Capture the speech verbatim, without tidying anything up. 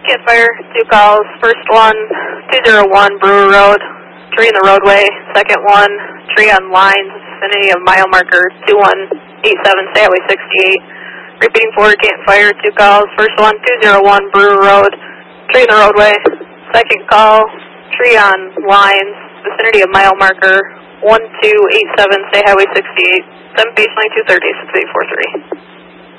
Campfire, two calls. First one, two zero one Brewer Road, tree in the roadway. Second one, tree on lines, vicinity of mile marker two one eight seven, State Highway sixty-eight. Repeating forward, Campfire, two calls. First one, two zero one Brewer Road, tree in the roadway. Second call, tree on lines, vicinity of mile marker one two eight seven, State Highway sixty-eight. seven baseline two thirty, six eight four three.